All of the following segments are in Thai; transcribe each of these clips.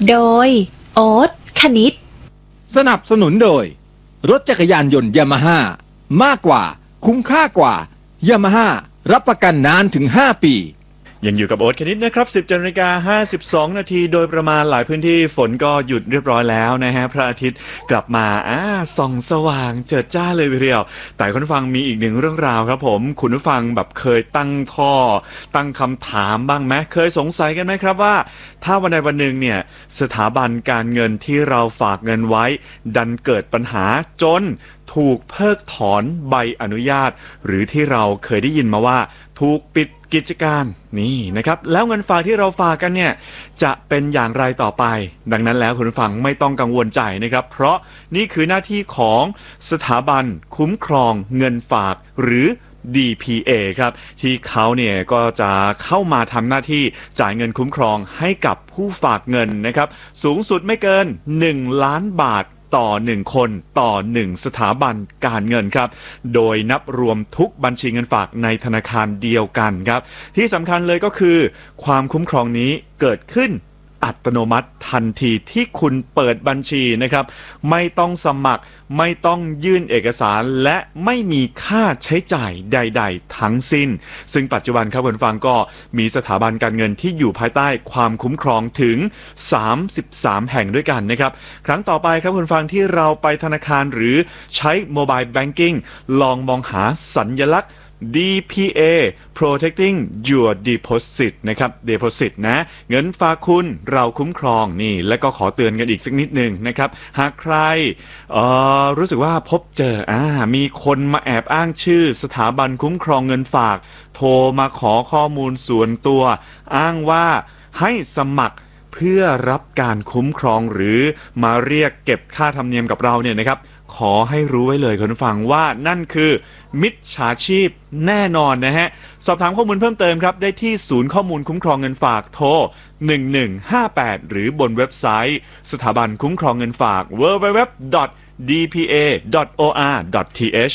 โดยโอ๊ตคณิตสนับสนุนโดยรถจักรยานยนต์ยามาฮ่ามากกว่าคุ้มค่ากว่ายามาฮ่ารับประกันนานถึง5 ปียังอยู่กับโอ๊ตคณิตนะครับ 17:52 นาทีโดยประมาณหลายพื้นที่ฝนก็หยุดเรียบร้อยแล้วนะฮะพระอาทิตย์กลับมาส่องสว่างเจิดจ้าเลยทีเดียวแต่คุณผู้ฟังมีอีกหนึ่งเรื่องราวครับผมคุณผู้ฟังแบบเคยตั้งคำถามบ้างไหมเคยสงสัยกันไหมครับว่าถ้าวันใดวันหนึ่งเนี่ยสถาบันการเงินที่เราฝากเงินไว้ดันเกิดปัญหาจนถูกเพิกถอนใบอนุญาตหรือที่เราเคยได้ยินมาว่าถูกปิดกิจการนี่นะครับแล้วเงินฝากที่เราฝากกันเนี่ยจะเป็นอย่างไรต่อไปดังนั้นแล้วคุณผู้ฟังไม่ต้องกังวลใจนะครับเพราะนี่คือหน้าที่ของสถาบันคุ้มครองเงินฝากหรือ DPA ครับที่เขาเนี่ยก็จะเข้ามาทำหน้าที่จ่ายเงินคุ้มครองให้กับผู้ฝากเงินนะครับสูงสุดไม่เกิน1 ล้านบาทต่อ1คนต่อ1สถาบันการเงินครับโดยนับรวมทุกบัญชีเงินฝากในธนาคารเดียวกันครับที่สำคัญเลยก็คือความคุ้มครองนี้เกิดขึ้นอัตโนมัติทันทีที่คุณเปิดบัญชีนะครับไม่ต้องสมัครไม่ต้องยื่นเอกสารและไม่มีค่าใช้จ่ายใดๆทั้งสิ้นซึ่งปัจจุบันครับคุณฟังก็มีสถาบันการเงินที่อยู่ภายใต้ความคุ้มครองถึง33แห่งด้วยกันนะครับครั้งต่อไปครับคุณฟังที่เราไปธนาคารหรือใช้โมบายแบงกิ้งลองมองหาสัญลักษณ์ DPA Protecting Your Deposit นะครับ Deposit นะเงินฝากคุณเราคุ้มครองนี่และก็ขอเตือนกันอีกสักนิดนึงนะครับหากใครรู้สึกว่าพบเจอมีคนมาแอบอ้างชื่อสถาบันคุ้มครองเงินฝากโทรมาขอข้อมูลส่วนตัวอ้างว่าให้สมัครเพื่อรับการคุ้มครองหรือมาเรียกเก็บค่าธรรมเนียมกับเราเนี่ยนะครับขอให้รู้ไว้เลยคุณผู้ฟังว่านั่นคือมิจฉาชีพแน่นอนนะฮะสอบถามข้อมูลเพิ่มเติมครับได้ที่ศูนย์ข้อมูลคุ้มครองเงินฝากโทร1158หรือบนเว็บไซต์สถาบันคุ้มครองเงินฝาก www.dpa.or.th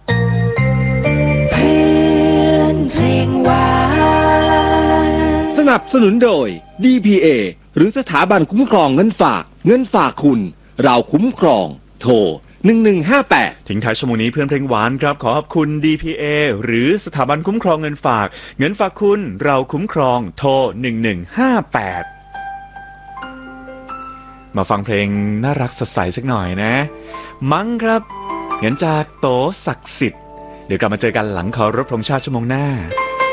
สนับสนุนโดย DPA หรือสถาบันคุ้มครองเงินฝากคุณเราคุ้มครองโทร1158 ทิ้งท้ายชั่วโมงนี้เพื่อนเพลงหวานครับขอขอบคุณ DPA หรือสถาบันคุ้มครองเงินฝากคุณเราคุ้มครองโทร1158มาฟังเพลงน่ารักสดใสสักหน่อยนะมั้งครับเงินจากโตศักดิ์สิทธิ์เดี๋ยวกลับมาเจอกันหลังเคารพธงชาติชั่วโมงหน้า